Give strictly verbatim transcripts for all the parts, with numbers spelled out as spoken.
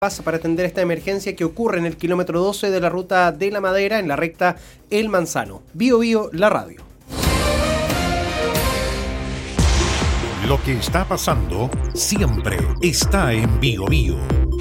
pasa para atender esta emergencia que ocurre en el kilómetro doce de la ruta de La Madera en la recta El Manzano. Bio Bio, la radio. Lo que está pasando siempre está en Bio Bio.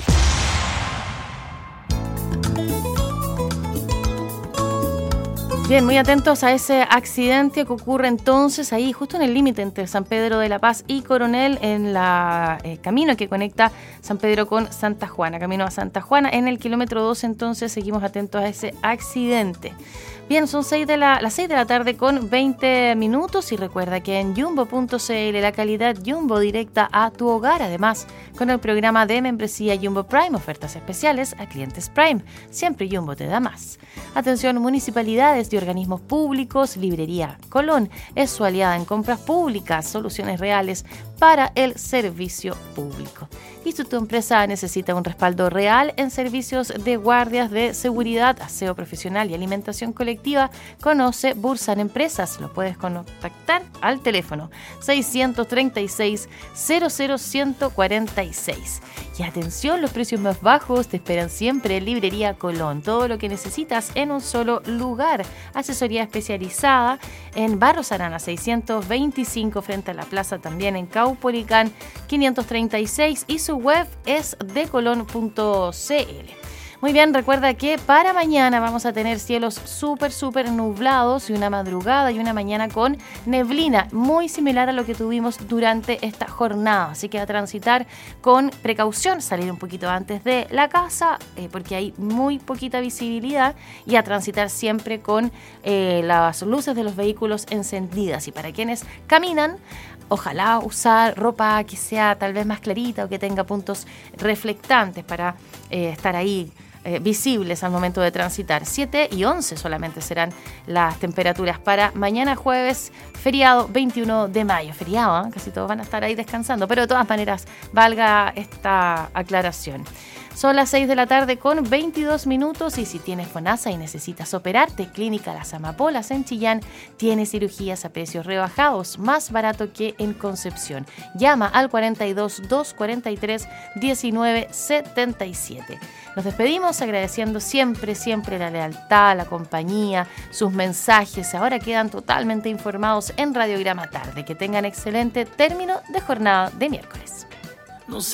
Bien, muy atentos a ese accidente que ocurre entonces ahí justo en el límite entre San Pedro de la Paz y Coronel, en la eh, camino que conecta San Pedro con Santa Juana, camino a Santa Juana. En el kilómetro doce entonces seguimos atentos a ese accidente. Bien, son seis de la, las seis de la tarde con veinte minutos y recuerda que en Jumbo punto c l la calidad Jumbo directa a tu hogar, además con el programa de membresía Jumbo Prime, ofertas especiales a clientes Prime. Siempre Jumbo te da más. Atención, municipalidades y organismos públicos, Librería Colón es su aliada en compras públicas, soluciones reales para el servicio público. Y si tu empresa necesita un respaldo real en servicios de guardias de seguridad, aseo profesional y alimentación colectiva, conoce Bursan Empresas. Lo puedes contactar al teléfono seiscientos treinta y seis cero cero ciento cuarenta y seis. Y atención, los precios más bajos te esperan siempre en Librería Colón. Todo lo que necesitas en un solo lugar. Asesoría especializada en Barros Arana seiscientos veinticinco frente a la plaza, también en Caupolicán quinientos treinta y seis, y su web es decolon punto c l. Muy bien, recuerda que para mañana vamos a tener cielos súper, súper nublados y una madrugada y una mañana con neblina, muy similar a lo que tuvimos durante esta jornada. Así que a transitar con precaución, salir un poquito antes de la casa eh, porque hay muy poquita visibilidad, y a transitar siempre con eh, las luces de los vehículos encendidas. Y para quienes caminan, ojalá usar ropa que sea tal vez más clarita o que tenga puntos reflectantes para eh, estar ahí Eh, visibles al momento de transitar. siete y once solamente serán las temperaturas para mañana jueves, feriado veintiuno de mayo. Feriado, ¿eh? Casi todos van a estar ahí descansando, pero de todas maneras valga esta aclaración. Son las seis de la tarde con veintidós minutos y si tienes FONASA y necesitas operarte, Clínica Las Amapolas en Chillán tiene cirugías a precios rebajados, más barato que en Concepción. Llama al cuarenta y dos, doscientos cuarenta y tres, diecinueve setenta y siete. Nos despedimos agradeciendo siempre, siempre la lealtad, la compañía, sus mensajes. Ahora quedan totalmente informados en Radiograma Tarde. Que tengan excelente término de jornada de miércoles.